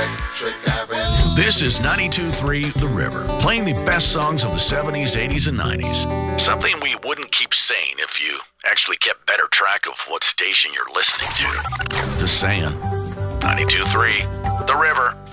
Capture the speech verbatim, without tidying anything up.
Electric Avenue. This is ninety-two point three The River, playing the best songs of the seventies, eighties, and nineties. Something we wouldn't keep saying if you actually kept better track of what station you're listening to. Just saying. ninety-two point three The River.